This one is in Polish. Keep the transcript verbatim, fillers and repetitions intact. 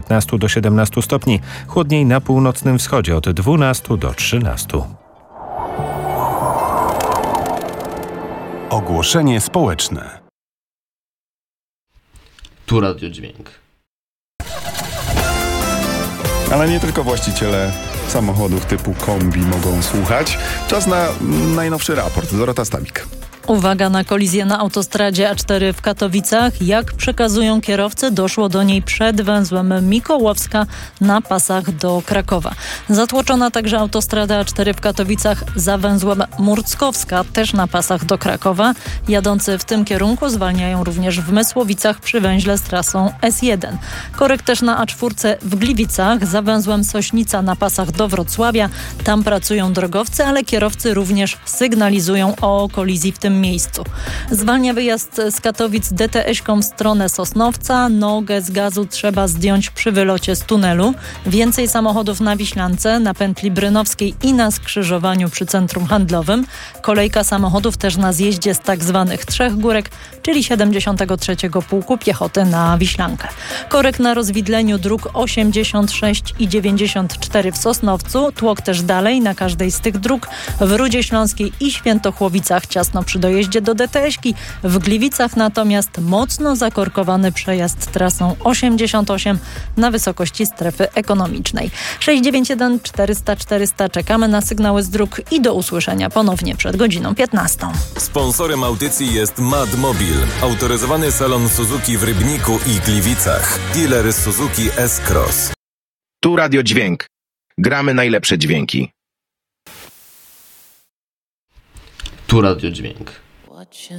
piętnastu do siedemnastu stopni. Chłodniej na północnym wschodzie od dwunastu do trzynastu. Ogłoszenie społeczne. Tu Radio Dźwięk. Ale nie tylko właściciele samochodów typu kombi mogą słuchać. Czas na najnowszy raport. Dorota Stawik. Uwaga na kolizję na autostradzie A cztery w Katowicach. Jak przekazują kierowcy, doszło do niej przed węzłem Mikołowska na pasach do Krakowa. Zatłoczona także autostrada A cztery w Katowicach za węzłem Murckowska, też na pasach do Krakowa. Jadący w tym kierunku zwalniają również w Mysłowicach przy węźle z trasą S jeden. Korek też na A cztery w Gliwicach za węzłem Sośnica na pasach do Wrocławia. Tam pracują drogowcy, ale kierowcy również sygnalizują o kolizji w tym miejscu. Zwalnia wyjazd z Katowic D T S-ką w stronę Sosnowca. Nogę z gazu trzeba zdjąć przy wylocie z tunelu. Więcej samochodów na Wiślance, na pętli Brynowskiej i na skrzyżowaniu przy centrum handlowym. Kolejka samochodów też na zjeździe z tak zwanych Trzech Górek, czyli siedemdziesiątego trzeciego Pułku Piechoty na Wiślankę. Korek na rozwidleniu dróg osiemdziesiąt sześć i dziewięćdziesiąt cztery w Sosnowcu. Tłok też dalej na każdej z tych dróg. W Rudzie Śląskiej i Świętochłowicach ciasno przy dojeździe do D T S-ki. W Gliwicach natomiast mocno zakorkowany przejazd trasą osiemdziesiąt osiem na wysokości strefy ekonomicznej. sześć dziewięć jeden czterysta czterysta. Czekamy na sygnały z dróg i do usłyszenia ponownie przed godziną piętnastą. Sponsorem audycji jest Mad Mobil, autoryzowany salon Suzuki w Rybniku i Gliwicach. Dealer Suzuki S-Cross. Tu Radio Dźwięk. Gramy najlepsze dźwięki. Tu Radio Dźwięk.